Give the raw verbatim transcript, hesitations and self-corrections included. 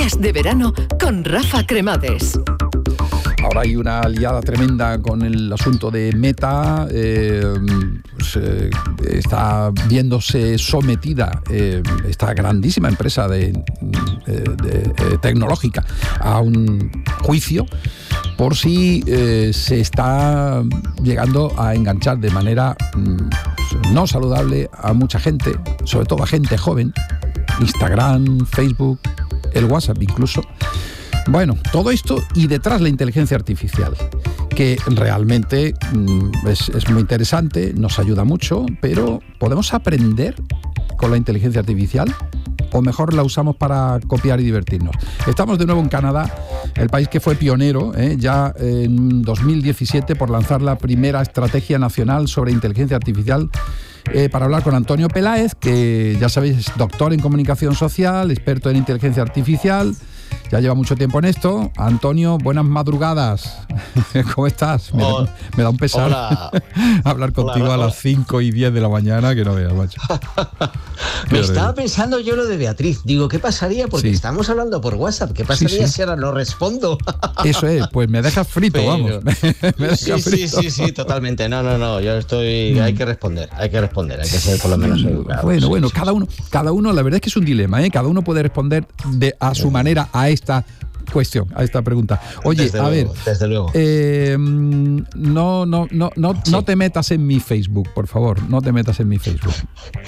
Días de verano con Rafa Cremades. Ahora hay una liada tremenda con el asunto de Meta, eh, pues, eh, está viéndose sometida eh, esta grandísima empresa de, de, de, de tecnológica a un juicio por si eh, se está llegando a enganchar de manera mm, no saludable a mucha gente, sobre todo a gente joven, Instagram, Facebook, el WhatsApp incluso. Bueno, todo esto y detrás la inteligencia artificial, que realmente mmm, es, es muy interesante, nos ayuda mucho, pero ¿podemos aprender con la inteligencia artificial? ¿O mejor la usamos para copiar y divertirnos? Estamos de nuevo en Canadá, el país que fue pionero, ¿eh? ya en dos mil diecisiete, por lanzar la primera estrategia nacional sobre inteligencia artificial, eh, para hablar con Antonio Peláez, que ya sabéis es doctor en comunicación social, experto en inteligencia artificial. Ya lleva mucho tiempo en esto. Antonio, buenas madrugadas. ¿Cómo estás? Me, Oh, da, me da un pesar hola. hablar contigo Hola, a las cinco y diez de la mañana, que no veas, macho. Me estaba pensando yo lo de Beatriz. Digo, ¿qué pasaría? Porque Sí. estamos hablando por WhatsApp. ¿Qué pasaría Sí, sí. si ahora no respondo? Eso es, pues me dejas frito, Pero- vamos. Me, me dejas Sí, sí, frito. sí, sí, totalmente. No, no, no. Yo estoy. Hay que responder. Hay que responder. Hay que ser por lo menos educado. Bueno, Sí, bueno, sí, cada sí. uno, cada uno, la verdad es que es un dilema, ¿eh? Cada uno puede responder de, a su manera a esta cuestión, a esta pregunta. Oye, Desde a luego, ver, Desde luego. eh, no, no, no, no, Sí. no te metas en mi Facebook, por favor, no te metas en mi Facebook.